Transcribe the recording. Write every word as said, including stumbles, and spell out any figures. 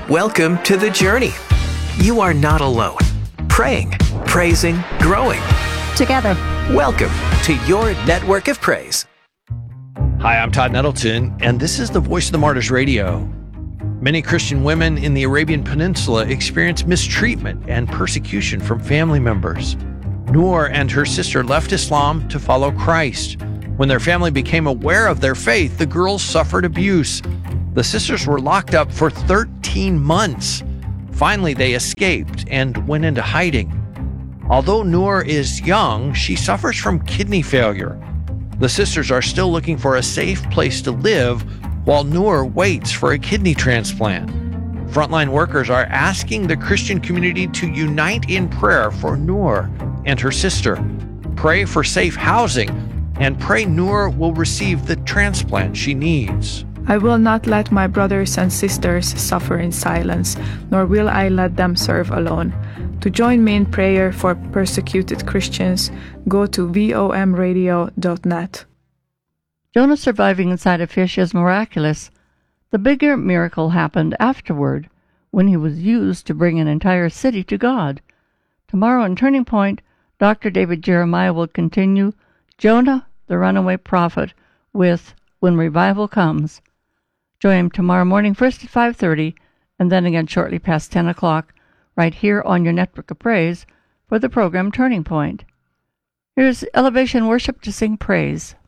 Welcome to The Journey. You are not alone. Praying, praising, growing. Together. Welcome to your network of praise. Hi, I'm Todd Nettleton, and this is the Voice of the Martyrs Radio. Many Christian women in the Arabian Peninsula experience mistreatment and persecution from family members. Noor and her sister left Islam to follow Christ. When their family became aware of their faith, the girls suffered abuse. The sisters were locked up for thirteen months. Finally, they escaped and went into hiding. Although Noor is young, she suffers from kidney failure. The sisters are still looking for a safe place to live while Noor waits for a kidney transplant. Frontline workers are asking the Christian community to unite in prayer for Noor and her sister. Pray for safe housing and pray Noor will receive the transplant she needs. I will not let my brothers and sisters suffer in silence, nor will I let them serve alone. To join me in prayer for persecuted Christians, go to vom radio dot net. Jonah surviving inside a fish is miraculous. The bigger miracle happened afterward, when he was used to bring an entire city to God. Tomorrow in Turning Point, Doctor David Jeremiah will continue Jonah, the runaway prophet, with When Revival Comes. Join him tomorrow morning, first at five thirty, and then again shortly past ten o'clock, right here on your Network of Praise for the program Turning Point. Here's Elevation Worship to sing praise.